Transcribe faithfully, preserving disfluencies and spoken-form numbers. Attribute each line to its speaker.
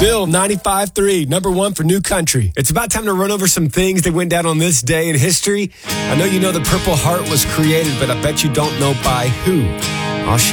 Speaker 1: Bill, ninety-five three, number one for New Country. It's about time to run over some things that went down on this day in history. I know you know the Purple Heart was created, but I bet you don't know by who. I'll share.